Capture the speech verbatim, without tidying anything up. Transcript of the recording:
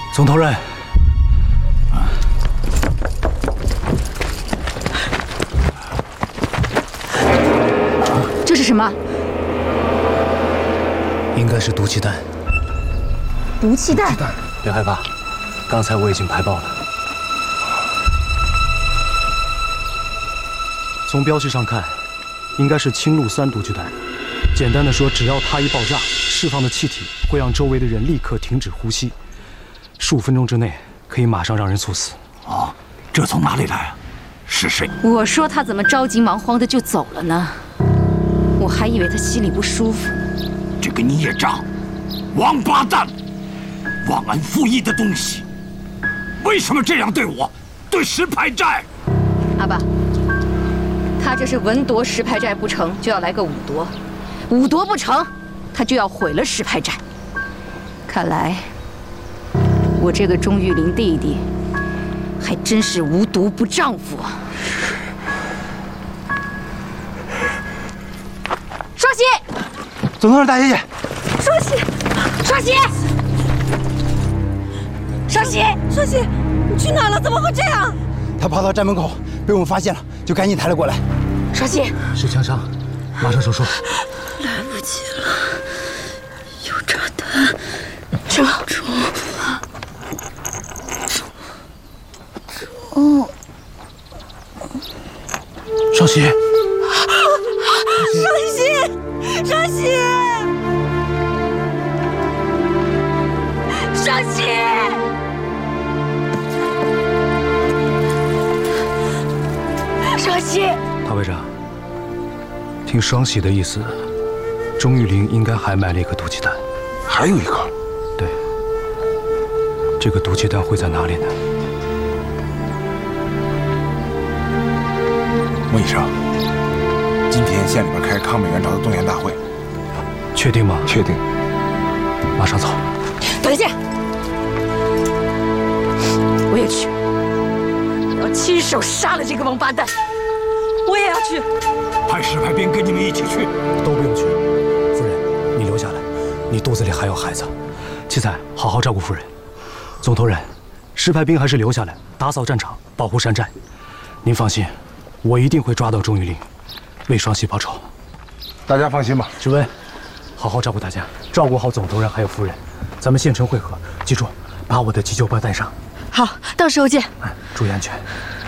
总头人， 这是什么？ 应该是毒气弹。 毒气弹。 别害怕，刚才我已经排爆了。从标识上看，应该是氢氯酸毒气弹。简单的说，只要它一爆炸，释放的气体会让周围的人立刻停止呼吸，数分钟之内可以马上让人猝死。 哦，这从哪里来啊？是谁？ 我说他怎么着急忙慌的就走了呢？我还以为他心里不舒服。 这个孽障，王八蛋，忘恩负义的东西，为什么这样对我，对石牌寨？ 阿爸，他这是文夺石牌寨不成就要来个武夺，武夺不成他就要毁了石牌寨。看来我这个钟玉麟弟弟还真是无毒不丈夫啊！双喜， 总头人大爷爷， 双喜，双喜，双喜， 双喜，你去哪了？怎么会这样？ 他跑到站门口被我们发现了，就赶紧抬了过来。 双喜， 是枪伤，马上手术。 来不及了，有炸弹， 这中， 哦， 双喜， 双喜，双喜，双喜， 双喜。 大会长，听双喜的意思，钟玉麟应该还埋了一个毒气弹。 还有一个。 对，这个毒气弹会在哪里呢？ 穆医生，今天县里边开抗美援朝的动员大会， 确定吗？ 确定。 马上走。 等一下，我也去，我要亲手杀了这个王八蛋。 我也要去。 派石牌兵跟你们一起去。 都不用去，夫人，你留下来，你肚子里还有孩子。七彩，好好照顾夫人。总头人，石牌兵还是留下来打扫战场，保护山寨。您放心，我一定会抓到钟玉麟，为双喜报仇。 大家放心吧。 志温，好好照顾大家，照顾好总头人还有夫人。咱们县城会合，记住，把我的急救包带上。 好，到时候见。 注意安全。